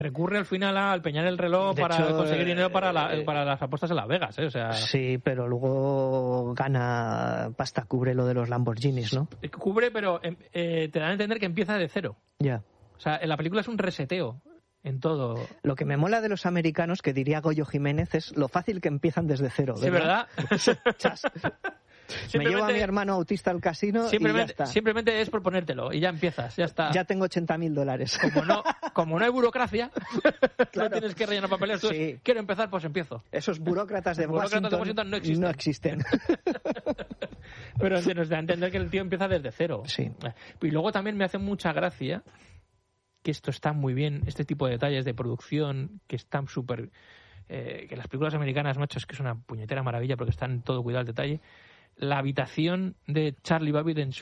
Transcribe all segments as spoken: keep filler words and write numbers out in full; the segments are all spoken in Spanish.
Recurre al final a empeñar el reloj De para hecho, conseguir dinero para, la, eh, para las apuestas en Las Vegas, ¿eh? O sea, Sí, pero luego gana pasta, cubre lo de los Lamborghinis, ¿no? cubre, pero eh, te dan a entender que empieza de cero. Ya. O sea, en la película es un reseteo en todo. Lo que me mola de los americanos, que diría Goyo Jiménez, es lo fácil que empiezan desde cero. Sí, ¿verdad? Chas. Me llevo a mi hermano autista al casino y ya simplemente, está. simplemente es por ponértelo y ya empiezas, ya está. Ya tengo ochenta mil dólares. Como no, como no hay burocracia, Claro. no tienes que rellenar papeles. Tú Sí. es, quiero empezar, pues empiezo. Esos burócratas de, Los burócratas Washington, de Washington no existen. No existen. Pero se nos da a entender que el tío empieza desde cero. Sí. Y luego también me hace mucha gracia que esto está muy bien, este tipo de detalles de producción que están súper... Eh, que las películas americanas, macho, es que es una puñetera maravilla porque están todo cuidado al detalle. La habitación de Charlie Babbitt en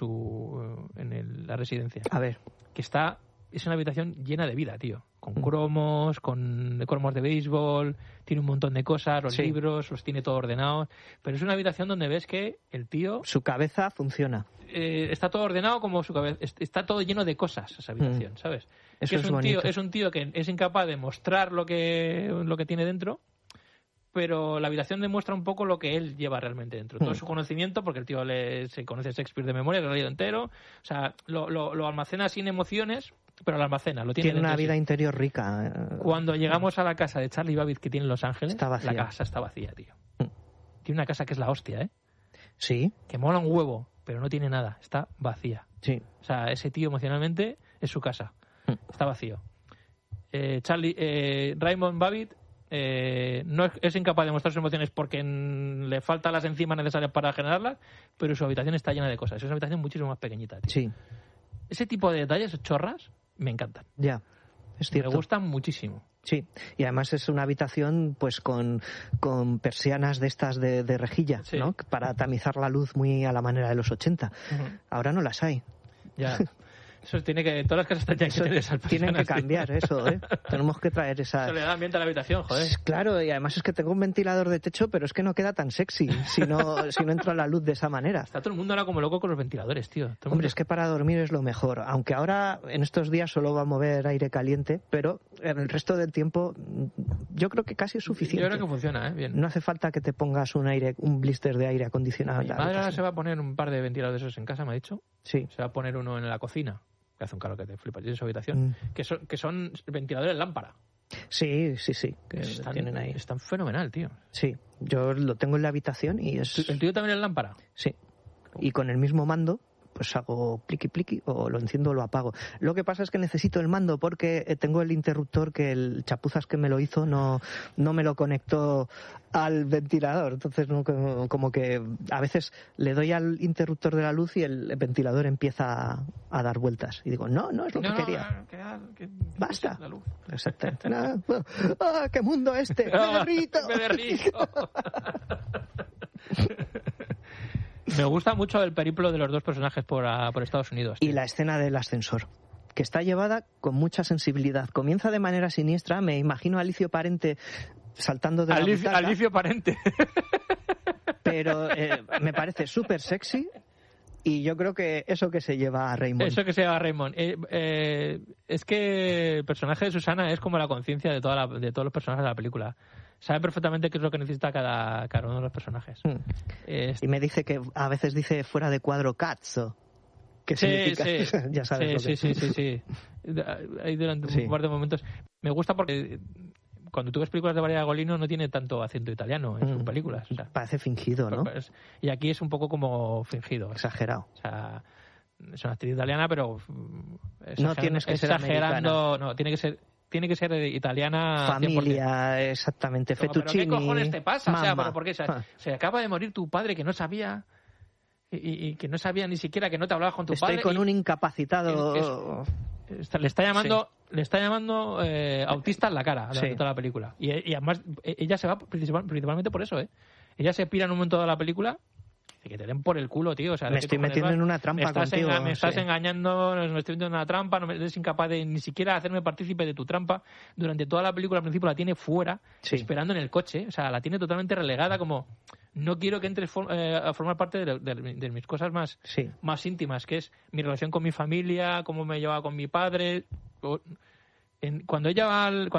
su en el- la residencia. A ver. Que está... Es una habitación llena de vida, tío. Con cromos, con cromos de béisbol, tiene un montón de cosas, los Sí. libros, los tiene todo ordenado. Pero es una habitación donde ves que el tío Su cabeza funciona. eh, está todo ordenado como su cabeza. est- Está todo lleno de cosas esa habitación, Mm. ¿sabes? Eso Que es, es un bonito. tío, es un tío que es incapaz de mostrar lo que, lo que tiene dentro, pero la habitación demuestra un poco lo que él lleva realmente dentro. Todo Mm. su conocimiento, porque el tío le, se conoce Shakespeare de memoria, lo ha leído entero. O sea, lo, lo, lo almacena sin emociones, pero lo almacena. Lo tiene Tiene una dentro de sí. vida interior rica. eh. Cuando llegamos a la casa de Charlie Babbitt que tiene en Los Ángeles, Está vacía. la casa está vacía, tío. Mm. Tiene una casa que es la hostia, ¿eh? Sí, Que mola un huevo, pero no tiene nada. Está vacía. sí. O sea, ese tío emocionalmente es su casa. Mm. Está vacío. Eh, Charlie, eh, Raymond Babbitt eh, no es, es incapaz de mostrar sus emociones porque en- le faltan las enzimas necesarias para generarlas, pero su habitación está llena de cosas. Es una habitación muchísimo más pequeñita, tío. Sí, Ese tipo de detalles, chorras, me encantan. ya. Es cierto. Me gustan muchísimo. Sí, y además es una habitación pues con, con persianas de estas de, de rejilla, Sí. ¿no? Para tamizar la luz muy a la manera de los ochenta. Ujú. Ahora no las hay. Ya. Eso tiene que... Todas las casas están llenas Eso de esas tienen que personas, tío. cambiar eso, ¿eh? Tenemos que traer esa... Eso le da ambiente a la habitación, joder. Claro, y además es que tengo un ventilador de techo, pero es que no queda tan sexy si no, si no entra la luz de esa manera. Está todo el mundo ahora como loco con los ventiladores, tío. Todo el Hombre, mundo- es que para dormir es lo mejor. Aunque ahora, en estos días, solo va a mover aire caliente, pero en el resto del tiempo yo creo que casi es suficiente. Yo creo que funciona, ¿eh? Bien. No hace falta que te pongas un aire, un blister de aire acondicionado. Mi en la madre ahora habitación. se va a poner un par de ventiladores de esos en casa, me ha dicho. Sí. Se va a poner uno en la cocina, que hace un calor que te flipas, y en su habitación, Mm. que, son, que son ventiladores lámpara. Sí, sí, sí, que Están, tienen ahí. están fenomenal, tío. Sí, yo lo tengo en la habitación y es... ¿El tuyo también es lámpara? Sí. Y con el mismo mando, pues hago pliqui pliqui o lo enciendo o lo apago. Lo que pasa es que necesito el mando porque eh, tengo el interruptor que el chapuzas que me lo hizo no, no me lo conectó al ventilador. Entonces, no, como, como que a veces le doy al interruptor de la luz y el ventilador empieza a, a dar vueltas. Y digo, no, no es lo No, que no, quería. no, que- que- que- Basta. la luz. Exactamente. Nada. ¡Ah, qué mundo este! ¡Me derrito! Me derrito. Me gusta mucho el periplo de los dos personajes por, ah, por Estados Unidos. Y tío. la escena del ascensor, que está llevada con mucha sensibilidad. Comienza de manera siniestra, me imagino a Alicio Parente saltando de la Alicio, butaca, Alicio Parente. pero eh, me parece súper sexy y yo creo que eso que se lleva a Raymond. Eso que se llama Raymond. Eh, eh, es que el personaje de Susana es como la conciencia de, toda la- de todos los personajes de la película. Sabe perfectamente qué es lo que necesita cada, cada uno de los personajes. Mm. Es- Y me dice que a veces dice fuera de cuadro cazzo. ¿Qué Sí, significa? sí. Ya sabes sí, lo que sí, sí, sí, sí. Hay durante Sí. un par de momentos. Me gusta porque cuando tú ves películas de María Golino no tiene tanto acento italiano en sus Mm. películas. O sea, Parece fingido, ¿no? es- y aquí es un poco como fingido. Exagerado. O sea, es una actriz italiana, pero mm, No tienes que ser exagerando, no, tiene que ser tiene que ser italiana cien por ciento. Familia, exactamente. Como, Fettuccini. ¿pero qué cojones te pasa? O sea, mamá. ¿pero por qué? O sea, Ah. se acaba de morir tu padre que no sabía y, y- y que no sabía ni siquiera que no te hablabas con tu Estoy padre. con y- un incapacitado. Está- le está llamando le está llamando eh, autista en la cara durante Sí. toda la película y, y además eh, ella se va principal- principalmente por eso, ¿eh? Ella se pira en un momento de la película y que te den por el culo, tío. O sea, Me ¿de qué estoy cojones metiendo vas? en una trampa me estás contigo, enga- me estás sí. engañando, me estoy metiendo en una trampa, no me, eres incapaz de ni siquiera hacerme partícipe de tu trampa. Durante toda la película al principio la tiene fuera, Sí. esperando en el coche, o sea, la tiene totalmente relegada como no quiero que entres for- eh, a formar parte de, de- de mis cosas más Sí. más íntimas, que es mi relación con mi familia, cómo me llevaba con mi padre. O- en, cuando ella va al,